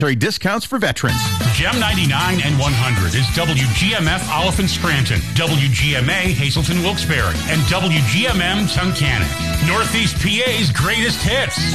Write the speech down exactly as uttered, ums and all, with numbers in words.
discounts for veterans. Gem ninety-nine and one hundred is W G M F Oliphant Scranton, W G M A Hazleton Wilkes-Barre, and W G M M Tunkhannock. Northeast P A's greatest hits.